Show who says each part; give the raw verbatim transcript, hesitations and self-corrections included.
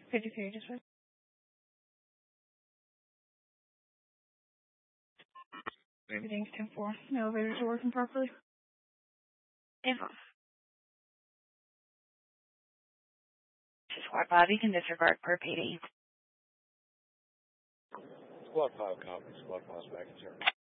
Speaker 1: fifty-three, just wait. Everything's ten four. The elevators are working properly. Info. Squad five, you can disregard per P D.
Speaker 2: Squad five, copy. Squad five's back in service.